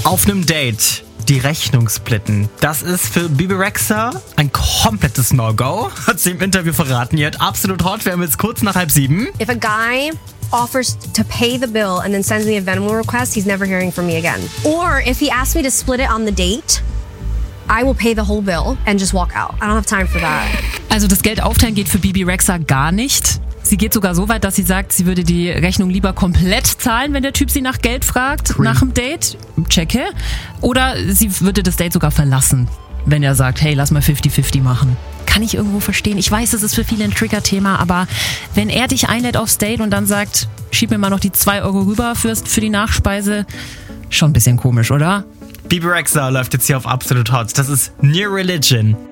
Auf einem Date die Rechnung splitten. Das ist für Bebe Rexha ein komplettes No-Go. Hat sie im Interview verraten. Ihr hört absolut hot. Wir haben jetzt kurz nach 6:30. If a guy offers to pay the bill and then sends me a Venmo request, he's never hearing from me again. Or if he asks me to split it on the date, I will pay the whole bill and just walk out. I don't have time for that. Also das Geld aufteilen geht für Bebe Rexha gar nicht. Sie geht sogar so weit, dass sie sagt, sie würde die Rechnung lieber komplett zahlen, wenn der Typ sie nach Geld fragt, nach dem Date. Checke. Oder sie würde das Date sogar verlassen, wenn er sagt, hey, lass mal 50-50 machen. Kann ich irgendwo verstehen. Ich weiß, das ist für viele ein Trigger-Thema, aber wenn er dich einlädt aufs Date und dann sagt, schieb mir mal noch die 2 Euro rüber für die Nachspeise, schon ein bisschen komisch, oder? Bebe Rexha läuft jetzt hier auf Absolut Hot. Das ist New Religion.